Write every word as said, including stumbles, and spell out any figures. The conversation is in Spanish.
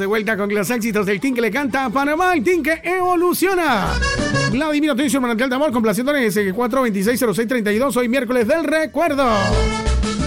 vuelta con los éxitos del team que le canta a Panamá, el team que evoluciona. Vladimir Atencio, Manantial de Amor, complaciendo en ese cuatro veintiséis cero seis treinta y dos, hoy miércoles del recuerdo.